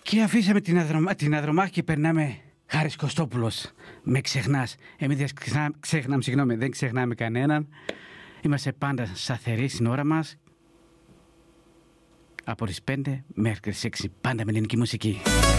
Και αφήσαμε την Αδρομάχη και περνάμε. Χάρης Κωστόπουλος, με ξεχνάς. Εμείς δεν ξεχνάμε κανέναν. Είμαστε πάντα σταθεροί στην ώρα μας. Από τις 5 μέχρι τις 6, πάντα με ελληνική μουσική.